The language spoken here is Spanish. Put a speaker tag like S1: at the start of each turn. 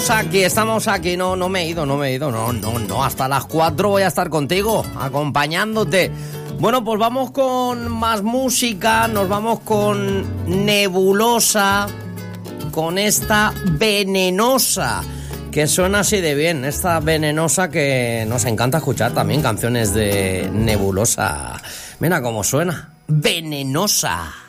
S1: Estamos aquí, no me he ido, no, hasta las 4 voy a estar contigo, acompañándote. Bueno, pues vamos con más música, nos vamos con Nebulosa, con esta Venenosa, que suena así de bien, esta Venenosa que nos encanta escuchar también, canciones de Nebulosa. Mira cómo suena, Venenosa.